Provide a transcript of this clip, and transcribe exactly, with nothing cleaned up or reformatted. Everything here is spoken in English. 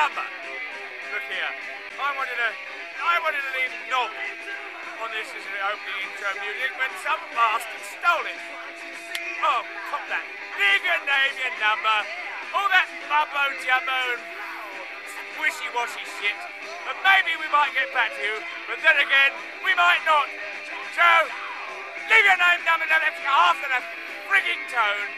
number. Look here, I wanted to, I wanted to leave Knob on this as the opening intro music when some bastard stole it. Oh, cop that. Leave your name, your number, all that mumbo jumbo and wishy-washy shit. And maybe we might get back to you, but then again, we might not. So, leave your name, number, and let's go after the frigging tone.